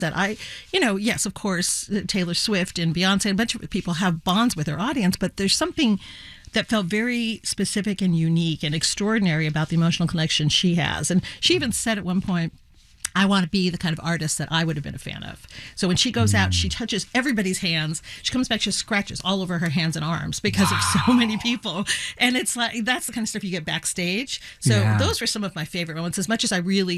that yes, of course, Taylor Swift and Beyonce and a bunch of people have bonds with their audience, but there's something that felt very specific and unique and extraordinary about the emotional connection she has. And she even said at one point, I want to be the kind of artist that I would have been a fan of. So when she goes out, she touches everybody's hands. She comes back, she scratches all over her hands and arms because of so many people. And it's like, that's the kind of stuff you get backstage. So those were some of my favorite moments. As much as I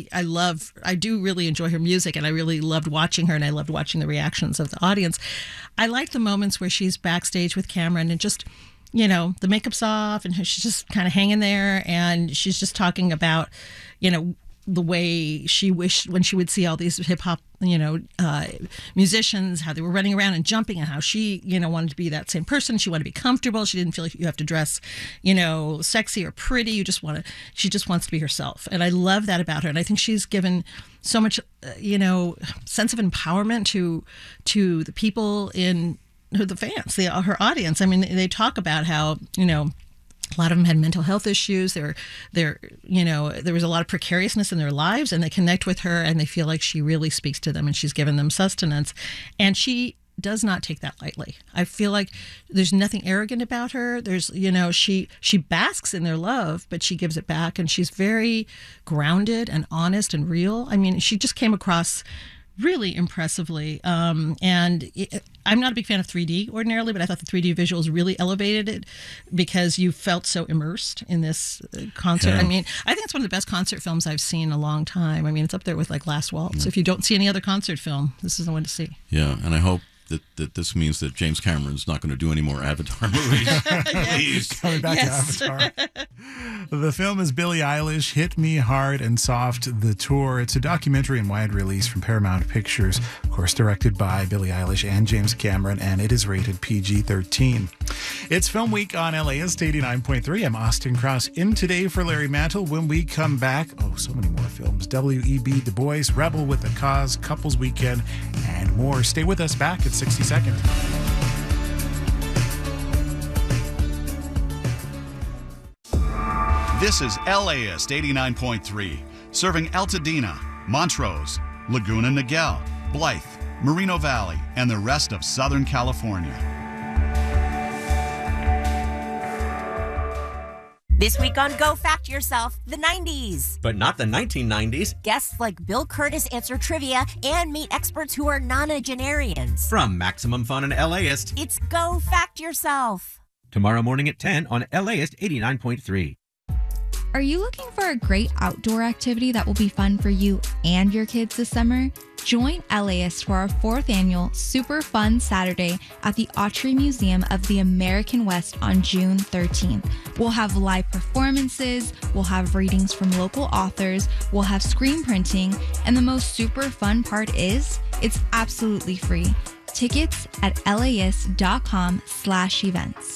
do really enjoy her music, and I really loved watching her, and I loved watching the reactions of the audience. I like the moments where she's backstage with Cameron and just, the makeup's off and she's just kind of hanging there, and she's just talking about, the way she wished when she would see all these hip hop, musicians, how they were running around and jumping, and how she, wanted to be that same person. She wanted to be comfortable. She didn't feel like you have to dress, sexy or pretty. She just wants to be herself. And I love that about her. And I think she's given so much, sense of empowerment to the people the fans, her audience. I mean, they talk about how, a lot of them had mental health issues. There was a lot of precariousness in their lives, and they connect with her, and they feel like she really speaks to them, and she's given them sustenance. And she does not take that lightly. I feel like there's nothing arrogant about her. There's, she basks in their love, but she gives it back, and she's very grounded and honest and real. I mean, she just came across really impressively. I'm not a big fan of 3D ordinarily, but I thought the 3D visuals really elevated it because you felt so immersed in this concert. Yeah. I mean, I think it's one of the best concert films I've seen in a long time. I mean, it's up there with like Last Waltz. Yeah. If you don't see any other concert film, this is the one to see. Yeah, and I hope that this means that James Cameron's not going to do any more Avatar movies. Please. Coming back to Avatar. The film is Billie Eilish, Hit Me Hard and Soft, The Tour. It's a documentary and wide release from Paramount Pictures, of course, directed by Billie Eilish and James Cameron, and it is rated PG-13. It's Film Week on LAist 89.3. I'm Austin Cross in today for Larry Mantle. When we come back, so many more films. W.E.B. Du Bois, Rebel with a Cause, Couples Weekend, and more. Stay with us back at 60 seconds. This is LAist 89.3, serving Altadena, Montrose, Laguna Niguel, Blythe, Moreno Valley, and the rest of Southern California. This week on Go Fact Yourself, the 90s. But not the 1990s. Guests like Bill Curtis answer trivia and meet experts who are nonagenarians. From Maximum Fun and LAist, it's Go Fact Yourself. Tomorrow morning at 10 on LAist 89.3. Are you looking for a great outdoor activity that will be fun for you and your kids this summer? Join LAist for our 4th annual Super Fun Saturday at the Autry Museum of the American West on June 13th. We'll have live performances, we'll have readings from local authors, we'll have screen printing, and the most super fun part is, it's absolutely free. Tickets at laist.com/events.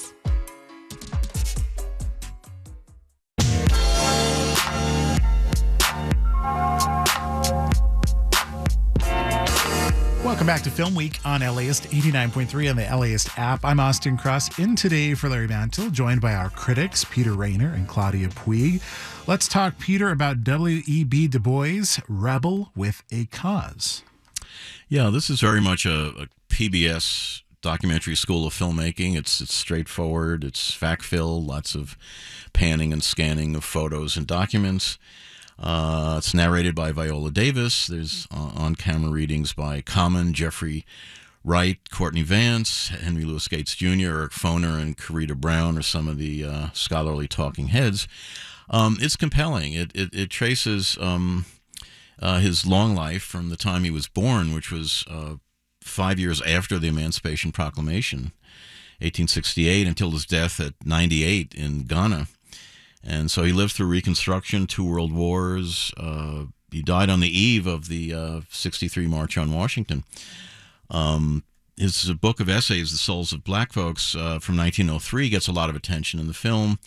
Welcome back to Film Week on LAist 89.3 on the LAist app. I'm Austin Cross, in today for Larry Mantle, joined by our critics, Peter Rayner and Claudia Puig. Let's talk, Peter, about W.E.B. Du Bois, Rebel with a Cause. Yeah, this is very much a PBS documentary school of filmmaking. It's straightforward, it's fact-filled, lots of panning and scanning of photos and documents. It's narrated by Viola Davis. There's on-camera readings by Common, Jeffrey Wright, Courtney Vance, Henry Louis Gates Jr., Eric Foner, and Corita Brown are some of the scholarly talking heads. It's compelling. It traces his long life from the time he was born, which was 5 years after the Emancipation Proclamation, 1868, until his death at 98 in Ghana. And so he lived through Reconstruction, 2 world wars. He died on the eve of the 63 March on Washington. His book of essays, The Souls of Black Folks, from 1903, gets a lot of attention in the film.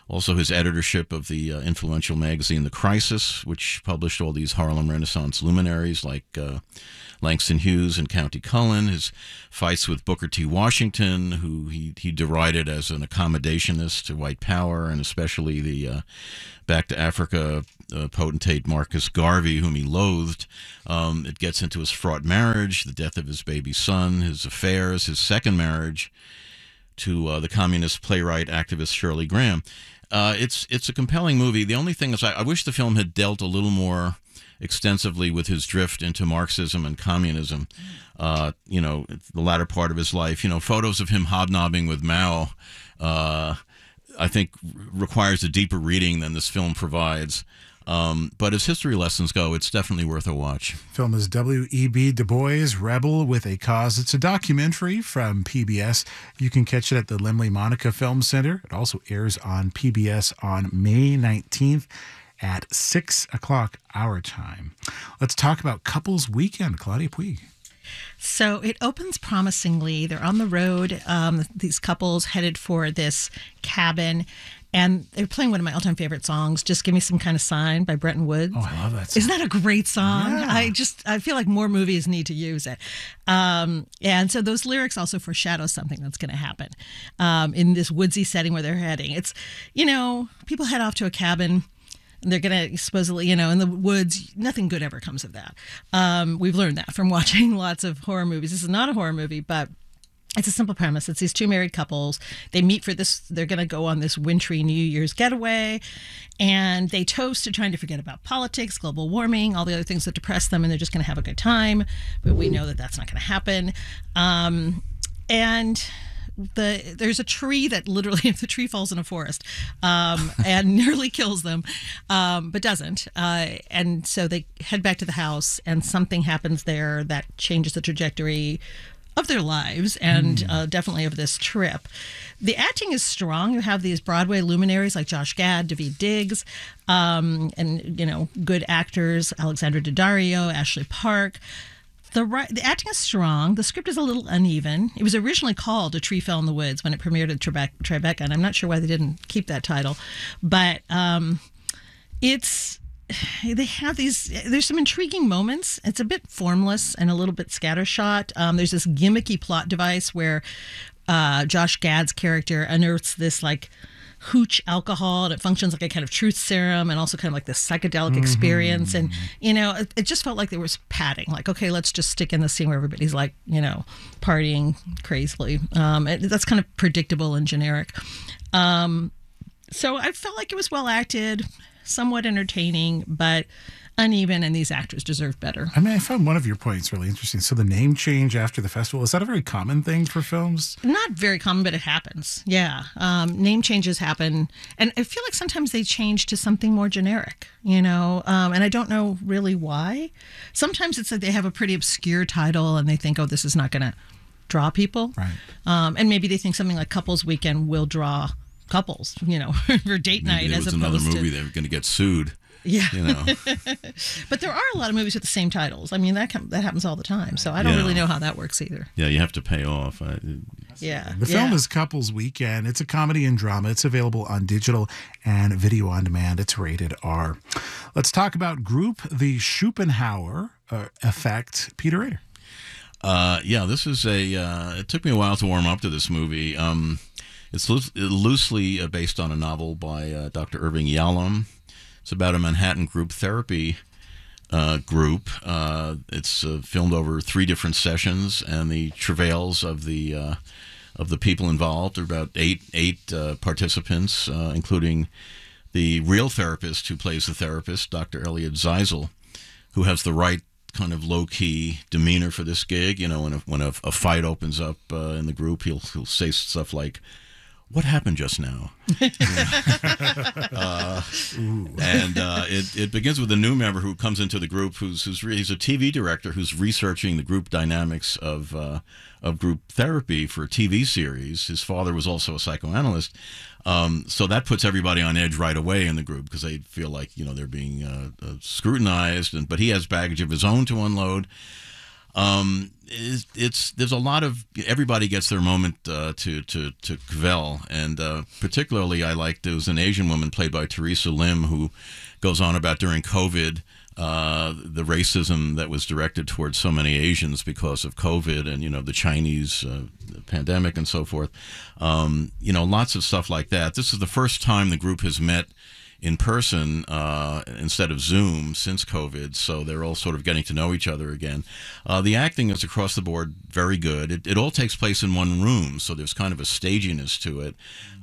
Also, his editorship of the influential magazine The Crisis, which published all these Harlem Renaissance luminaries like Langston Hughes and County Cullen. His fights with Booker T. Washington, who he derided as an accommodationist to white power, and especially the Back to Africa potentate Marcus Garvey, whom he loathed. It gets into his fraught marriage, the death of his baby son, his affairs, his second marriage to the communist playwright activist Shirley Graham. It's a compelling movie. The only thing is I wish the film had dealt a little more extensively with his drift into Marxism and communism. The latter part of his life. Photos of him hobnobbing with Mao, I think requires a deeper reading than this film provides. But as history lessons go, it's definitely worth a watch. Film is W.E.B. Du Bois, Rebel with a Cause. It's a documentary from PBS. You can catch it at the Lemley Monica Film Center. It also airs on PBS on May 19th at 6 o'clock our time. Let's talk about Couples Weekend. Claudia Puig. So it opens promisingly. They're on the road, these couples headed for this cabin, and they're playing one of my all-time favorite songs, Just Give Me Some Kind of Sign by Bretton Woods. Oh, I love that song. Isn't that a great song? Yeah. I feel like more movies need to use it. And so those lyrics also foreshadow something that's going to happen in this woodsy setting where they're heading. It's, people head off to a cabin. They're going to supposedly, in the woods, nothing good ever comes of that. We've learned that from watching lots of horror movies. This is not a horror movie, but it's a simple premise. It's these two married couples. They meet for this. They're going to go on this wintry New Year's getaway, and they toast to trying to forget about politics, global warming, all the other things that depress them, and they're just going to have a good time. But we know that that's not going to happen. And there's a tree that literally, if the tree falls in a forest, and nearly kills them, but doesn't. And so they head back to the house, and something happens there that changes the trajectory of their lives and definitely of this trip. The acting is strong. You have these Broadway luminaries like Josh Gad, Daveed Diggs, and good actors, Alexandra Daddario, Ashley Park. The acting is strong. The script is a little uneven. It was originally called A Tree Fell in the Woods when it premiered at Tribeca, and I'm not sure why they didn't keep that title. But there's some intriguing moments. It's a bit formless and a little bit scattershot. There's this gimmicky plot device where Josh Gad's character unearths this hooch alcohol, and it functions like a kind of truth serum and also kind of like this psychedelic experience. And, it just felt like there was padding. Like, okay, let's just stick in the scene where everybody's partying crazily. That's kind of predictable and generic. So I felt like it was well acted, somewhat entertaining, but uneven, and these actors deserve better. I found one of your points really interesting. So the name change after the festival, is that a very common thing for films? Not very common, but it happens. Yeah. Name changes happen. And I feel like sometimes they change to something more generic, and I don't know really why. Sometimes it's that they have a pretty obscure title and they think, oh, this is not going to draw people. Right. And maybe they think something like Couples Weekend will draw couples, for date night, as opposed to another movie they're going to get sued. Yeah. But there are a lot of movies with the same titles. That happens all the time. So I don't really know how that works either. Yeah, you have to pay off. The film is Couples Weekend. It's a comedy and drama. It's available on digital and video on demand. It's rated R. Let's talk about Group, the Schopenhauer Effect. Peter Rader. This is it took me a while to warm up to this movie. It's loosely based on a novel by Dr. Irving Yalom. It's about a Manhattan group therapy group. It's filmed over 3 different sessions, and the travails of the people involved. There are about eight participants, including the real therapist who plays the therapist, Dr. Elliot Zeisel, who has the right kind of low-key demeanor for this gig. When a fight opens up in the group, he'll say stuff like, "What happened just now?" It begins with a new member who comes into the group he's a TV director who's researching the group dynamics of group therapy for a TV series. His father was also a psychoanalyst. So that puts everybody on edge right away in the group because they feel like, they're being scrutinized. But he has baggage of his own to unload. There's a lot of, everybody gets their moment to Cavell, and particularly I liked, there was an Asian woman played by Teresa Lim who goes on about during COVID the racism that was directed towards so many Asians because of COVID and, the Chinese pandemic and so forth. Lots of stuff like that. This is the first time the group has met in person instead of Zoom since COVID, so they're all sort of getting to know each other again. The acting is across the board very good. It all takes place in one room, so there's kind of a staginess to it.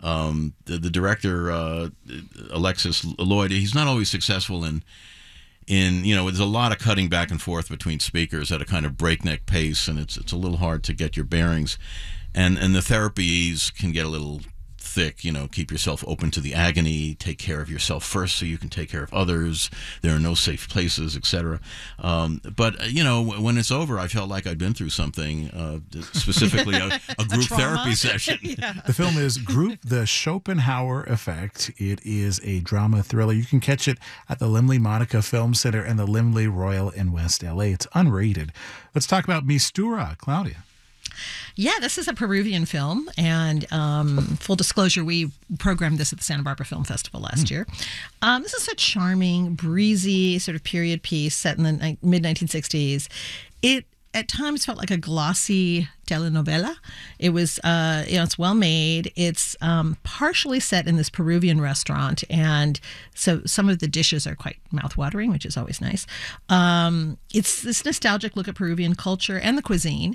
The director, Alexis Lloyd, he's not always successful in there's a lot of cutting back and forth between speakers at a kind of breakneck pace, and it's a little hard to get your bearings. And the therapies can get a little thick. Keep yourself open to the agony, take care of yourself first so you can take care of others. There are no safe places, etc. But when it's over, I felt like I'd been through something, specifically a group therapy session. Yeah. The film is Group: The Schopenhauer Effect. It is a drama thriller. You can catch it at the Limley Monica Film Center and the Limley Royal in West LA. It's unrated. Let's talk about Mistura, Claudia. Yeah, this is a Peruvian film, and full disclosure, we programmed this at the Santa Barbara Film Festival last year. This is a charming, breezy sort of period piece set in the mid-1960s. It at times felt like a glossy telenovela. It was, it's well made. It's partially set in this Peruvian restaurant, and so some of the dishes are quite mouthwatering, which is always nice. It's this nostalgic look at Peruvian culture and the cuisine,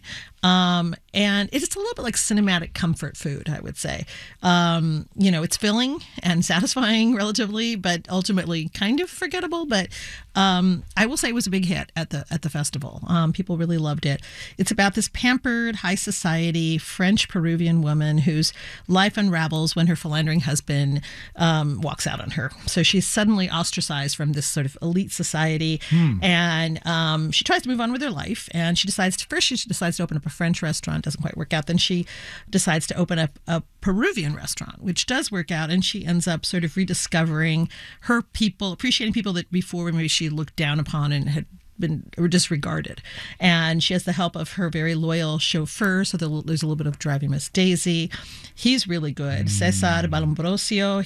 and it's a little bit like cinematic comfort food, I would say. It's filling and satisfying relatively, but ultimately kind of forgettable. But I will say it was a big hit at the festival. People really loved it. It's about this pampered, high society French Peruvian woman whose life unravels when her philandering husband walks out on her. So she's suddenly ostracized from this sort of elite society, and she tries to move on with her life. And she decides to open up a French restaurant. Doesn't quite work out. Then she decides to open up a Peruvian restaurant, which does work out, and she ends up sort of rediscovering her people, appreciating people that before maybe she looked down upon and had been disregarded. And she has the help of her very loyal chauffeur, so there's a little bit of driving Miss Daisy. He's really good. Cesar Balambrosio.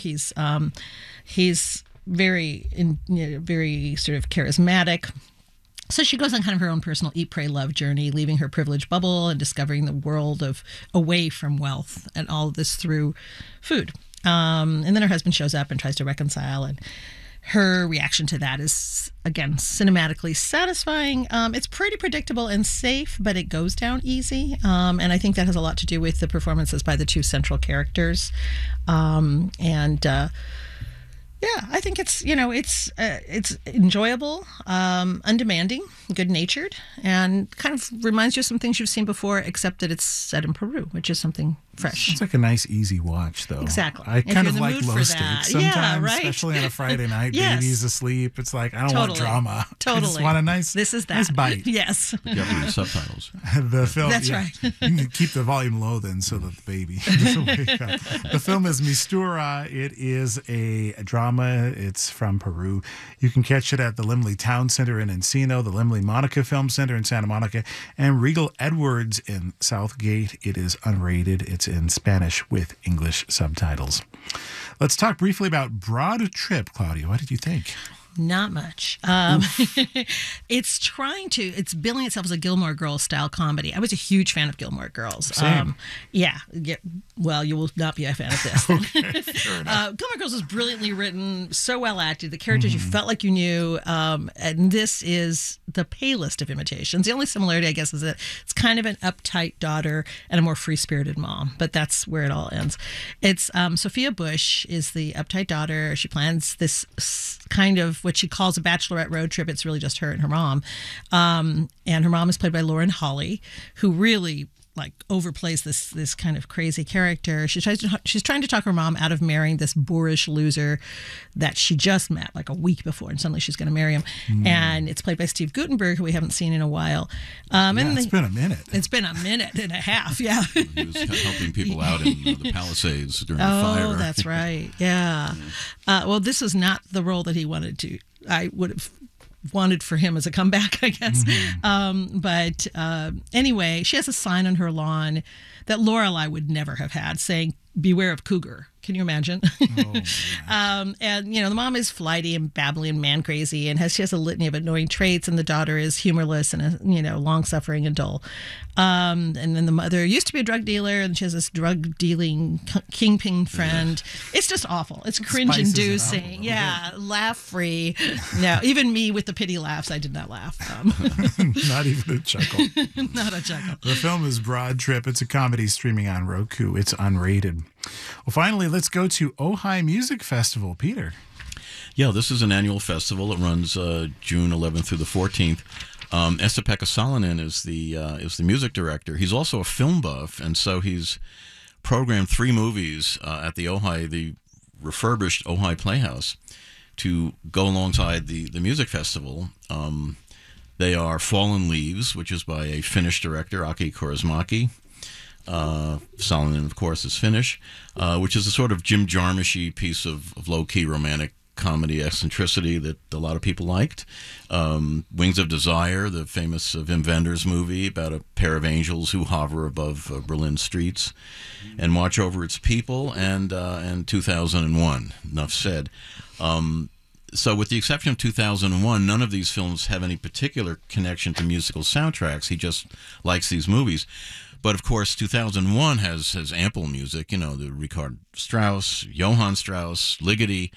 He's very very sort of charismatic. So she goes on kind of her own personal eat, pray, love journey, leaving her privileged bubble and discovering the world of away from wealth, and all of this through food. And then her husband shows up and tries to reconcile, and her reaction to that is, again, cinematically satisfying. It's pretty predictable and safe, but it goes down easy. And I think that has a lot to do with the performances by the two central characters. Yeah, I think it's enjoyable, undemanding, good-natured, and kind of reminds you of some things you've seen before, except that it's set in Peru, which is something fresh. It's like a nice, easy watch, though. Exactly. I kind of like low stakes sometimes, yeah, right? especially on a Friday night. Yes. Baby's asleep. It's like, I don't want drama. Totally. I just want a nice bite. Yes. Japanese subtitles. The film. That's right. You can keep the volume low then so that the baby doesn't wake up. The film is Mistura. It is a drama. It's from Peru. You can catch it at the Limley Town Center in Encino, the Limley Monica Film Center in Santa Monica, and Regal Edwards in Southgate. It is unrated. It's in Spanish with English subtitles. Let's talk briefly about Broad Trip, Claudia. What did you think? Not much. It's billing itself as a Gilmore Girls style comedy. I was a huge fan of Gilmore Girls. Same. Well, you will not be a fan of this. Okay, fair enough. Gilmore Girls was brilliantly written, so well acted. The characters you felt like you knew. And this is the palest of imitations. The only similarity, I guess, is that it's kind of an uptight daughter and a more free-spirited mom. But that's where it all ends. It's Sophia Bush is the uptight daughter. She plans this kind of what she calls a bachelorette road trip. It's really just her and her mom. And her mom is played by Lauren Holly, who really overplays this kind of crazy character. She's trying to talk her mom out of marrying this boorish loser that she just met like a week before, and suddenly she's going to marry him. And it's played by Steve Guttenberg, who we haven't seen in a while. It's been a minute. It's been a minute and a half. Yeah. He was helping people out in the Palisades during the fire. Oh, that's right. Yeah. Well, this is not the role that he wanted to. I would have wanted for him as a comeback, I guess. But anyway, she has a sign on her lawn that Lorelai would never have had saying, "Beware of cougar." Can you imagine? And, the mom is flighty and babbly and man crazy, and she has a litany of annoying traits, and the daughter is humorless and, long-suffering and dull. And then the mother used to be a drug dealer, and she has this drug-dealing kingpin friend. It's just awful. It's cringe-inducing. Yeah, laugh-free. No, even me with the pity laughs, I did not laugh. Not even a chuckle. Not a chuckle. The film is Broad Trip. It's a comedy streaming on Roku. It's unrated. Well, finally, let's go to Ojai Music Festival. Peter. Yeah, this is an annual festival. It runs June 11th through the 14th. Esa-Pekka Salonen is the music director. He's also a film buff, and so he's programmed 3 movies at the refurbished Ojai Playhouse to go alongside the music festival. They are Fallen Leaves, which is by a Finnish director, Aki Kaurismäki. Salonen, of course, is Finnish, which is a sort of Jim Jarmusch-y piece of low-key romantic comedy eccentricity that a lot of people liked. Wings of Desire, the famous Wim Wenders movie about a pair of angels who hover above Berlin streets and watch over its people, and 2001, enough said. So with the exception of 2001, none of these films have any particular connection to musical soundtracks. He just likes these movies. But of course, 2001 has ample music. The Richard Strauss, Johann Strauss, Ligeti,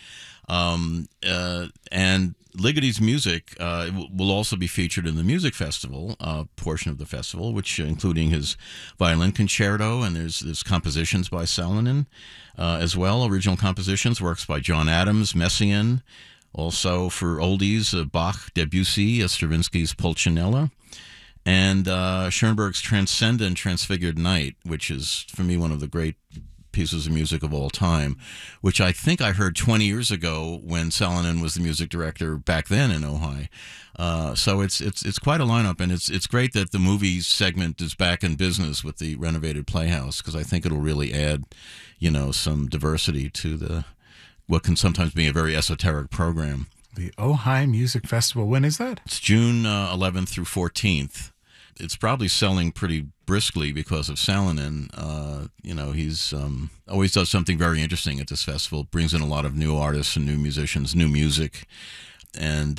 and Ligeti's music will also be featured in the music festival portion of the festival, which including his violin concerto, and there's compositions by Salonen as well, original compositions, works by John Adams, Messiaen, also for oldies, Bach, Debussy, Stravinsky's Pulcinella. And Schoenberg's Transcendent Transfigured Night, which is, for me, one of the great pieces of music of all time, which I think I heard 20 years ago when Salonen was the music director back then in Ojai. So it's quite a lineup, and it's great that the movie segment is back in business with the renovated Playhouse, because I think it'll really add, some diversity to what can sometimes be a very esoteric program. The Ojai Music Festival. When is that? It's June 11th through 14th. It's probably selling pretty briskly because of Salonen. He's always does something very interesting at this festival. Brings in a lot of new artists and new musicians, new music, and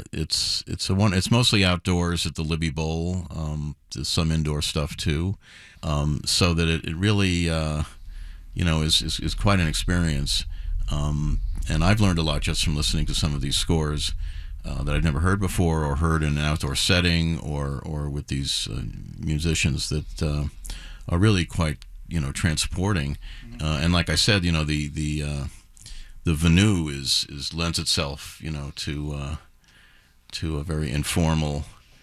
it's mostly outdoors at the Libby Bowl. There's some indoor stuff too, so that it really is quite an experience. And I've learned a lot just from listening to some of these scores that I've never heard before, or heard in an outdoor setting, or with these musicians that are really quite transporting. And like I said, the venue is lends itself to a very informal,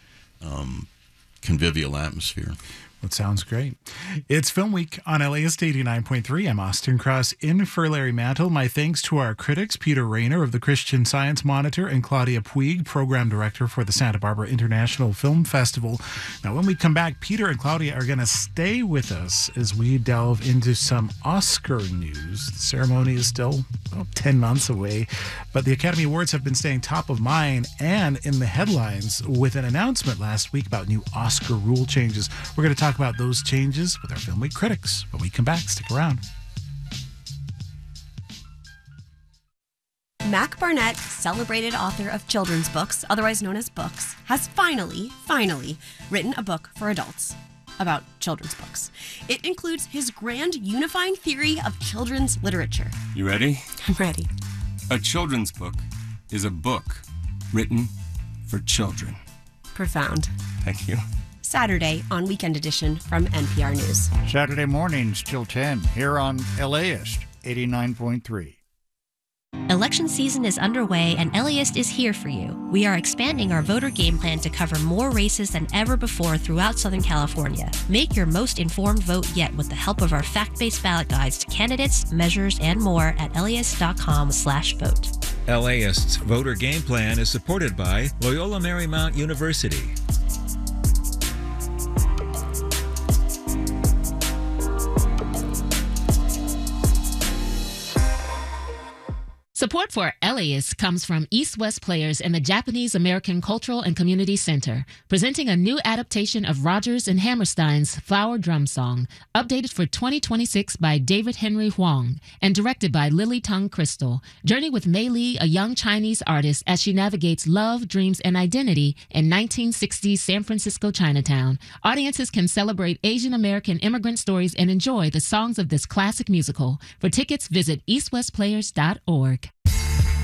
convivial atmosphere. It sounds great. It's Film Week on LAist 89.3. I'm Austin Cross in for Larry Mantle. My thanks to our critics, Peter Rayner of the Christian Science Monitor and Claudia Puig, Program Director for the Santa Barbara International Film Festival. Now, when we come back, Peter and Claudia are going to stay with us as we delve into some Oscar news. The ceremony is still 10 months away, but the Academy Awards have been staying top of mind and in the headlines with an announcement last week about new Oscar rule changes. We're going to talk about those changes with our Film Week critics. When we come back, stick around. Mac Barnett, celebrated author of children's books, otherwise known as books, has finally written a book for adults about children's books. It includes his grand unifying theory of children's literature. You ready? I'm ready. A children's book is a book written for children. Profound. Thank you. Saturday on Weekend Edition from NPR News. Saturday mornings till 10 here on LAist 89.3. Election season is underway and LAist is here for you. We are expanding our voter game plan to cover more races than ever before throughout Southern California. Make your most informed vote yet with the help of our fact-based ballot guides to candidates, measures, and more at laist.com/vote. LAist's voter game plan is supported by Loyola Marymount University. Support for LAist comes from East West Players and the Japanese American Cultural and Community Center, presenting a new adaptation of Rodgers and Hammerstein's Flower Drum Song, updated for 2026 by David Henry Huang and directed by Lily Tung Crystal. Journey with Mei Li, a young Chinese artist, as she navigates love, dreams, and identity in 1960s San Francisco Chinatown. Audiences can celebrate Asian American immigrant stories and enjoy the songs of this classic musical. For tickets, visit eastwestplayers.org.